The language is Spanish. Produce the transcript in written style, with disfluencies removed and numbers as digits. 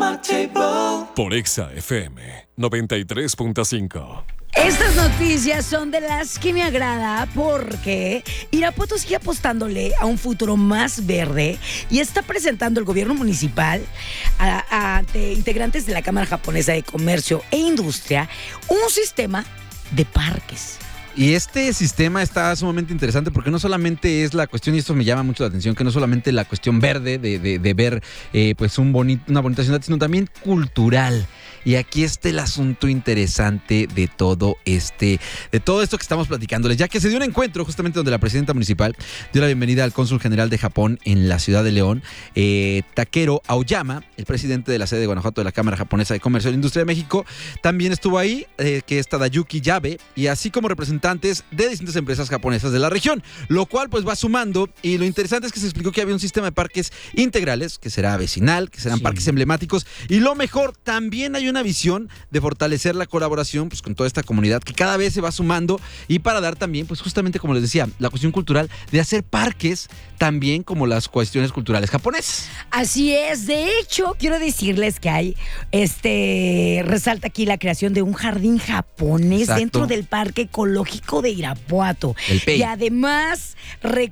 Por Exa FM 93.5. Estas noticias son de las que me agrada porque Irapuato sigue apostándole a un futuro más verde y está presentando el gobierno municipal ante integrantes de la Cámara Japonesa de Comercio e Industria un sistema de parques. Y este sistema está sumamente interesante porque no solamente es la cuestión, y esto me llama mucho la atención, que no solamente la cuestión verde de ver pues una bonita ciudad, sino también cultural. Y aquí está el asunto interesante de todo esto que estamos platicándoles, ya que se dio un encuentro justamente donde la presidenta municipal dio la bienvenida al cónsul general de Japón en la ciudad de León, Takeru Aoyama, el presidente de la sede de Guanajuato de la Cámara Japonesa de Comercio e Industria de México. También estuvo ahí, que es Tadayuki Yabe, y así como representantes de distintas empresas japonesas de la región, lo cual pues va sumando. Y lo interesante es que se explicó que había un sistema de parques integrales, que será vecinal, que serán parques emblemáticos, y lo mejor, también hay una visión de fortalecer la colaboración pues con toda esta comunidad que cada vez se va sumando, y para dar también pues justamente, como les decía, la cuestión cultural de hacer parques también como las cuestiones culturales japonesas. Así es, de hecho quiero decirles que hay resalta aquí la creación de un jardín japonés. Exacto. Dentro del Parque Ecológico de Irapuato. El PEI. Y además